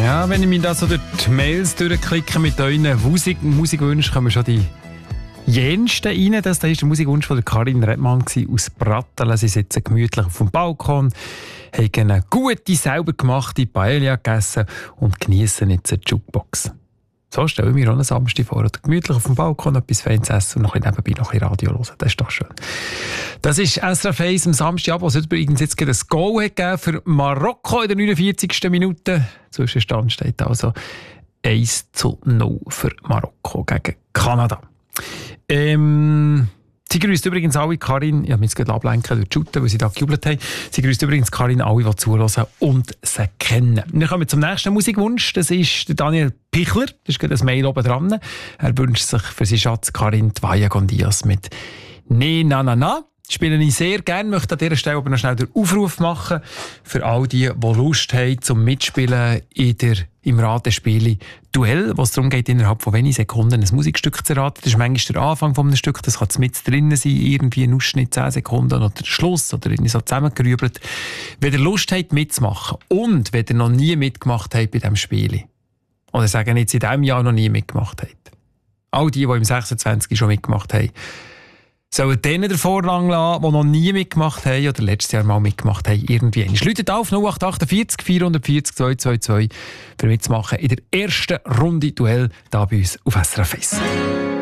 Ja, wenn ich mich da so durch die Mails durchklicke mit euren Musikwünschen, kommen schon die jensten rein. Das war der Musikwunsch von Karin Redmann aus Brattelen. Sie sitzen gemütlich auf dem Balkon, haben eine gute, selber gemachte Paella gegessen und geniessen jetzt eine Jukebox. So stelle ich mir auch einen Samstag vor. Oder gemütlich auf dem Balkon etwas Feines essen und noch nebenbei noch ein Radio hören. Das ist doch schön. Das ist SRF 1 am Samstag, wo es übrigens jetzt ein Goal gegeben für Marokko in der 49. Minute. Zwischenstand steht also 1:0 für Marokko gegen Kanada. Sie grüßt übrigens alle Karin, ich habe mich jetzt gerade ablenken durch die Shooten, weil sie da gejubelt haben. Sie grüßt übrigens Karin alle, die zuhören und sie kennen. Wir kommen zum nächsten Musikwunsch. Das ist der Daniel Pichler. Das ist gerade ein Mail oben dran. Er wünscht sich für seinen Schatz Karin Tvaya Gondias mit «Ne, na, na, na». Spiele ich sehr gerne, möchte an dieser Stelle aber noch schnell den Aufruf machen für all die Lust haben zum Mitspielen im Ratespiel Duell, wo es darum geht, innerhalb von wenigen Sekunden ein Musikstück zu raten. Das ist manchmal der Anfang von einem Stück, das kann mit drinnen sein, irgendwie ein Ausschnitt 10 Sekunden oder der Schluss oder irgendwie so zusammengerübelt. Wenn ihr Lust habt mitzumachen und wenn ihr noch nie mitgemacht habt bei diesem Spiel, oder sagen jetzt in diesem Jahr noch nie mitgemacht habt, all die im 26 schon mitgemacht haben, sollen denen den Vorrang lassen, die noch nie mitgemacht haben oder letztes Jahr mal mitgemacht haben, irgendwie. Läutet auf 0848 440 222 für mitzumachen in der ersten Runde Duell hier bei uns auf SRF 1.